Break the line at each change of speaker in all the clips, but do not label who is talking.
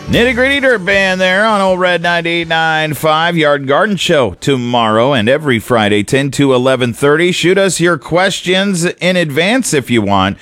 Nitty Gritty Dirt Band there on Old Red 98.9.5 Yard and Garden Show tomorrow and every Friday 10 to 11:30. Shoot us your questions in advance if you want.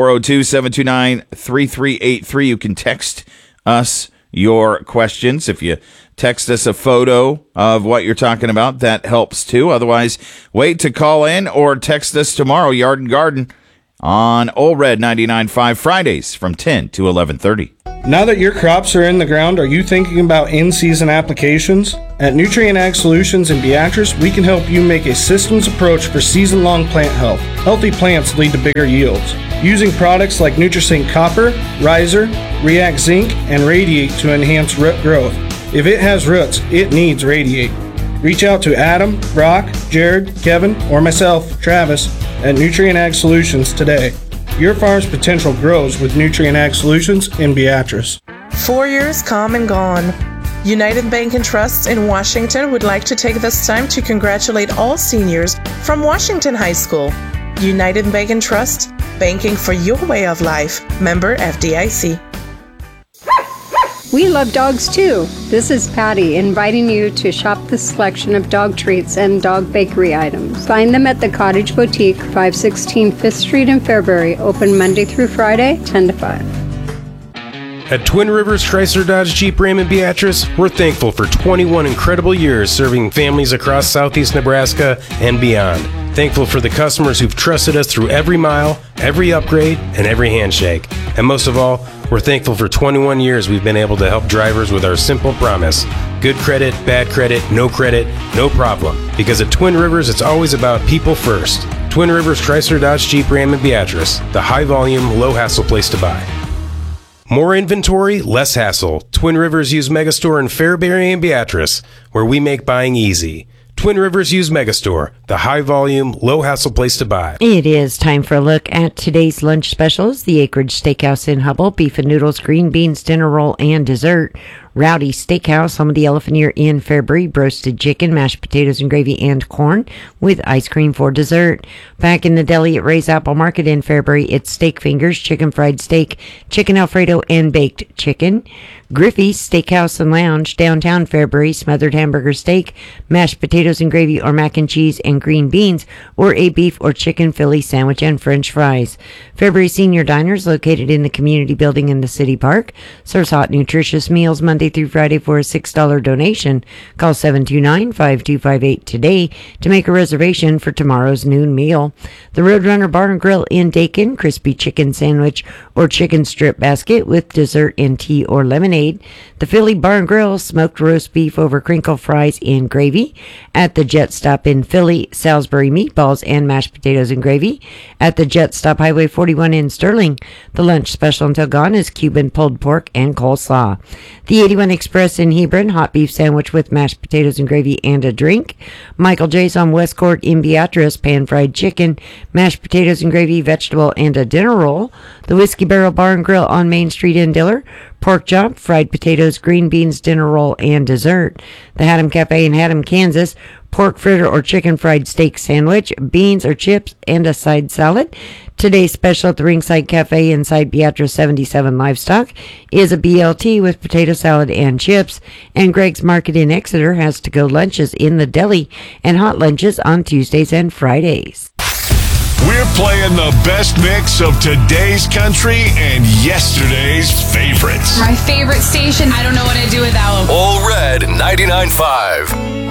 402-729-3383. You can text us your questions. If you text us a photo of what you're talking about, that helps too. Otherwise, wait to call in or text us tomorrow, Yard and Garden, on Old Red 99.5 Fridays from 10 to 11:30.
Now that your crops are in the ground, are you thinking about in-season applications? At Nutrient Ag Solutions in Beatrice, we can help you make a systems approach for season-long plant health. Healthy plants lead to bigger yields. Using products like NutriSync Copper, Riser, React Zinc, and Radiate to enhance root growth. If it has roots, it needs Radiate. Reach out to Adam, Brock, Jared, Kevin, or myself, Travis, at Nutrient Ag Solutions today. Your farm's potential grows with Nutrient Ag Solutions in Beatrice.
4 years come and gone. United Bank and Trust in Washington would like to take this time to congratulate all seniors from Washington High School. United Bank and Trust, banking for your way of life. Member FDIC.
We love dogs too. This is Patty inviting you to shop the selection of dog treats and dog bakery items. Find them at the Cottage Boutique, 516 5th Street in Fairbury, open Monday through Friday, 10 to 5.
At Twin Rivers Chrysler Dodge Jeep Ram in Beatrice, we're thankful for 21 incredible years serving families across southeast Nebraska and beyond. Thankful for the customers who've trusted us through every mile, every upgrade, and every handshake. And most of all, we're thankful for 21 years we've been able to help drivers with our simple promise. Good credit, bad credit, no problem. Because at Twin Rivers, it's always about people first. Twin Rivers Chrysler Dodge Jeep Ram in Beatrice, the high-volume, low-hassle place to buy. More inventory, less hassle. Twin Rivers Used Megastore in Fairbury and Beatrice, where we make buying easy. Twin Rivers Used Megastore, the high-volume, low-hassle place to buy.
It is time for a look at today's lunch specials. The Acreage Steakhouse in Hubble, beef and noodles, green beans, dinner roll, and dessert. Rowdy Steakhouse, home of the Elephant Ear in Fairbury, roasted chicken, mashed potatoes and gravy, and corn with ice cream for dessert. Back in the deli at Ray's Apple Market in Fairbury, it's steak fingers, chicken fried steak, chicken Alfredo, and baked chicken. Griffey's Steakhouse and Lounge, downtown Fairbury, smothered hamburger steak, mashed potatoes and gravy or mac and cheese and green beans, or a beef or chicken Philly sandwich and french fries. Fairbury Senior Diners, located in the community building in the city park, serves hot, nutritious meals Monday through Friday for a $6 donation. Call 729-5258 today to make a reservation for tomorrow's noon meal. The Roadrunner Bar and Grill in Dakin, crispy chicken sandwich or chicken strip basket with dessert and tea or lemonade. The Philly Bar and Grill, smoked roast beef over crinkle fries and gravy. At the Jet Stop in Philly, Salisbury meatballs and mashed potatoes and gravy. At the Jet Stop Highway 41 in Sterling, the lunch special until gone is Cuban pulled pork and coleslaw. The 81 Express in Hebron, hot beef sandwich with mashed potatoes and gravy and a drink. Michael J's on West Court in Beatrice, pan-fried chicken, mashed potatoes and gravy, vegetable, and a dinner roll. The Whiskey Barrel Bar and Grill on Main Street in Diller, pork chop, fried potatoes, green beans, dinner roll, and dessert. The Haddam Cafe in Haddam, Kansas, pork fritter or chicken fried steak sandwich, beans or chips, and a side salad. Today's special at the Ringside Cafe inside Beatrice 77 Livestock is a BLT with potato salad and chips. And Greg's Market in Exeter has to-go lunches in the deli and hot lunches on Tuesdays and Fridays.
We're playing the best mix of today's country and yesterday's favorites.
My favorite station. I don't know what I'd do without them.
Old Red 99.5.